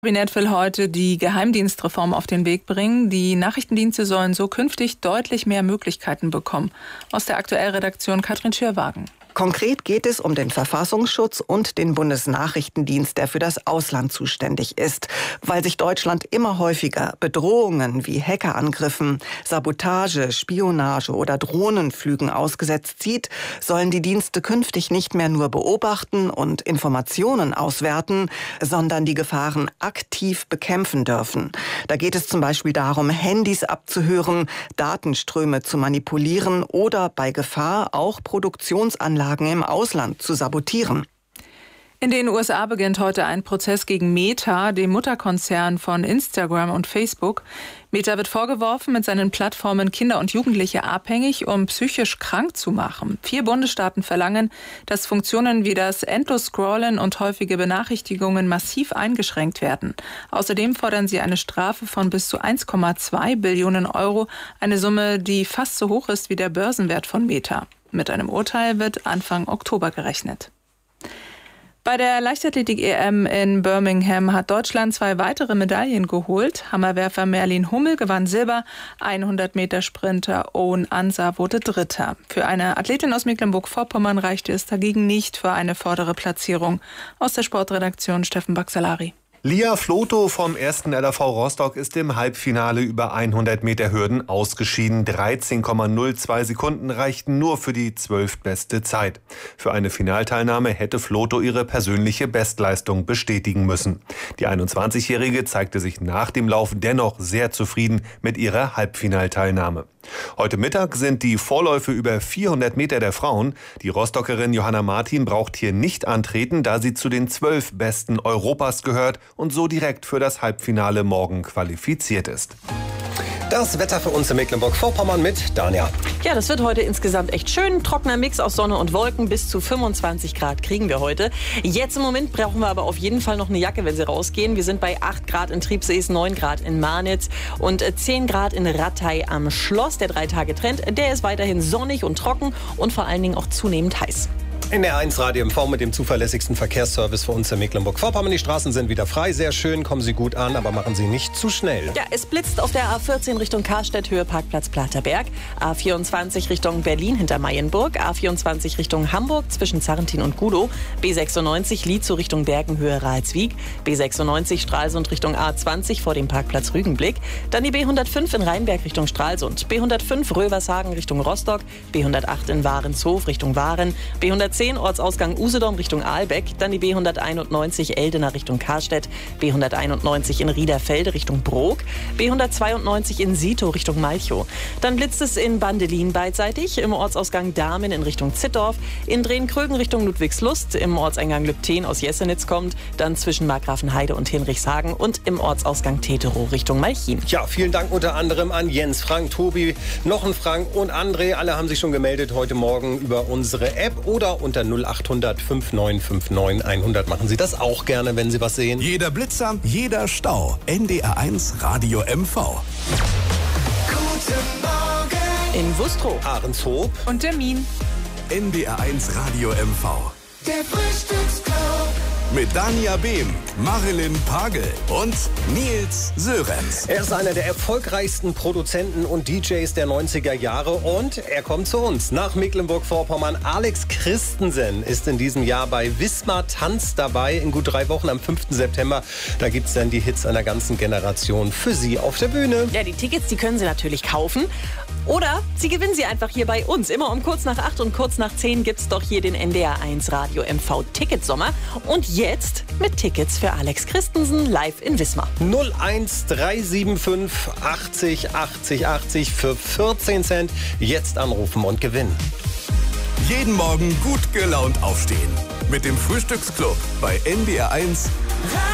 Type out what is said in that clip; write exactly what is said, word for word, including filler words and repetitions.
Das Kabinett will heute die Geheimdienstreform auf den Weg bringen. Die Nachrichtendienste sollen so künftig deutlich mehr Möglichkeiten bekommen. Aus der Aktuell-Redaktion Katrin Schürwagen. Konkret geht es um den Verfassungsschutz und den Bundesnachrichtendienst, der für das Ausland zuständig ist. Weil sich Deutschland immer häufiger Bedrohungen wie Hackerangriffen, Sabotage, Spionage oder Drohnenflügen ausgesetzt sieht, sollen die Dienste künftig nicht mehr nur beobachten und Informationen auswerten, sondern die Gefahren aktiv bekämpfen dürfen. Da geht es zum Beispiel darum, Handys abzuhören, Datenströme zu manipulieren oder bei Gefahr auch Produktionsanlagen im Ausland zu sabotieren. In den U S A beginnt heute ein Prozess gegen Meta, dem Mutterkonzern von Instagram und Facebook. Meta wird vorgeworfen, mit seinen Plattformen Kinder und Jugendliche abhängig, um psychisch krank zu machen. Vier Bundesstaaten verlangen, dass Funktionen wie das Endlos-Scrollen und häufige Benachrichtigungen massiv eingeschränkt werden. Außerdem fordern sie eine Strafe von bis zu eins Komma zwei Billionen Euro, eine Summe, die fast so hoch ist wie der Börsenwert von Meta. Mit einem Urteil wird Anfang Oktober gerechnet. Bei der Leichtathletik-E M in Birmingham hat Deutschland zwei weitere Medaillen geholt. Hammerwerfer Merlin Hummel gewann Silber, hundert Meter Sprinter Owen Ansah wurde Dritter. Für eine Athletin aus Mecklenburg-Vorpommern reichte es dagegen nicht für eine vordere Platzierung. Aus der Sportredaktion Steffen Baxalari. Lia Floto vom ersten L A V Rostock ist im Halbfinale über hundert Meter Hürden ausgeschieden. dreizehn Komma null zwei Sekunden reichten nur für die zwölftbeste Zeit. Für eine Finalteilnahme hätte Floto ihre persönliche Bestleistung bestätigen müssen. Die einundzwanzigjährige zeigte sich nach dem Lauf dennoch sehr zufrieden mit ihrer Halbfinalteilnahme. Heute Mittag sind die Vorläufe über vierhundert Meter der Frauen. Die Rostockerin Johanna Martin braucht hier nicht antreten, da sie zu den zwölf Besten Europas gehört und so direkt für das Halbfinale morgen qualifiziert ist. Das Wetter für uns in Mecklenburg-Vorpommern mit Dania. Ja, das wird heute insgesamt echt schön. Trockener Mix aus Sonne und Wolken. Bis zu fünfundzwanzig Grad kriegen wir heute. Jetzt im Moment brauchen wir aber auf jeden Fall noch eine Jacke, wenn Sie rausgehen. Wir sind bei acht Grad in Triebsees, neun Grad in Marnitz und zehn Grad in Rattay am Schloss. Der Drei-Tage-Trend, der ist weiterhin sonnig und trocken und vor allen Dingen auch zunehmend heiß. In der eins Radio M V mit dem zuverlässigsten Verkehrsservice für uns in Mecklenburg-Vorpommern. Die Straßen sind wieder frei, sehr schön, kommen Sie gut an, aber machen Sie nicht zu schnell. Ja, es blitzt auf der A vierzehn Richtung Karstedt, Höhe Parkplatz Platerberg, A vierundzwanzig Richtung Berlin hinter Mayenburg, A vierundzwanzig Richtung Hamburg zwischen Zarrentin und Gudow, B sechsundneunzig Lietzow Richtung Bergen, Höhe Ralswiek, B sechsundneunzig Stralsund Richtung A zwanzig vor dem Parkplatz Rügenblick, dann die B hundertfünf in Rheinberg Richtung Stralsund, B hundertfünf Rövershagen Richtung Rostock, B hundertacht in Warenshof Richtung Waren, B hundertzehn Ortsausgang Usedom Richtung Aalbeck, dann die B hunderteinundneunzig Eldena Richtung Karstedt, B hunderteinundneunzig in Riederfelde Richtung Brok, B hundertzweiundneunzig in Sito Richtung Malchow. Dann blitzt es in Bandelin beidseitig, im Ortsausgang Damen in Richtung Zittdorf, in Drehn-Krögen Richtung Ludwigslust, im Ortseingang Lübten aus Jessenitz kommt, dann zwischen Markgrafenheide und Hinrichshagen und im Ortsausgang Teterow Richtung Malchin. Ja, vielen Dank unter anderem an Jens, Frank, Tobi, noch ein Frank und André. Alle haben sich schon gemeldet heute Morgen über unsere App oder unter null achthundert fünfundneunzig neunundfünfzig hundert. Machen Sie das auch gerne, wenn Sie was sehen. Jeder Blitzer, jeder Stau. N D R eins Radio M V. Guten Morgen. In Wustrow, Ahrenshoop und Termin. N D R eins Radio M V. Der Frühstücksclub. Mit Dania Behm, Marilyn Pagel und Nils Sörenz. Er ist einer der erfolgreichsten Produzenten und D Js der neunziger Jahre und er kommt zu uns nach Mecklenburg-Vorpommern. Alex Christensen ist in diesem Jahr bei Wismar Tanz dabei. In gut drei Wochen am fünften September. Da gibt es dann die Hits einer ganzen Generation für Sie auf der Bühne. ja, die Tickets, die können Sie natürlich kaufen. Oder Sie gewinnen sie einfach hier bei uns. Immer um kurz nach acht und kurz nach zehn gibt's doch hier den N D R eins Radio M V Ticketsommer. Und jetzt mit Tickets für Alex Christensen live in Wismar. null eins drei sieben fünf achtzig achtzig achtzig für vierzehn Cent. Jetzt anrufen und gewinnen. Jeden Morgen gut gelaunt aufstehen. Mit dem Frühstücksclub bei N D R eins.